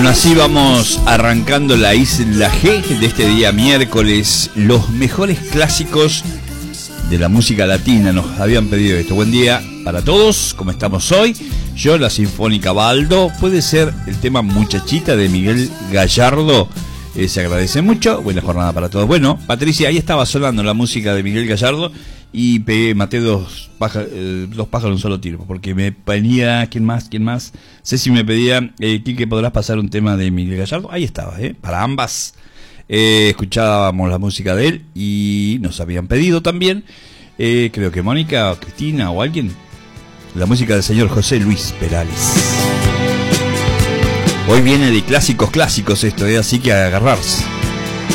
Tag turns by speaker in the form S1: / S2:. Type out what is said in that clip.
S1: Así vamos arrancando la Isla G de este día miércoles. Los mejores clásicos de la música latina nos habían pedido esto. Buen día para todos, ¿cómo estamos hoy? Yo, la Sinfónica Baldo, puede ser el tema Muchachita de Miguel Gallardo. Se agradece mucho, buena jornada para todos. Bueno, Patricia, ahí estaba sonando la música de Miguel Gallardo y maté dos pájaros en un solo tiro, porque me pedía, ¿quién más? Ceci me pedía, Quique, ¿podrás pasar un tema de Miguel Gallardo? Ahí estaba, para ambas. Escuchábamos la música de él y nos habían pedido también, creo que Mónica o Cristina o alguien, la música del señor José Luis Perales. Hoy viene de clásicos esto, así que a agarrarse.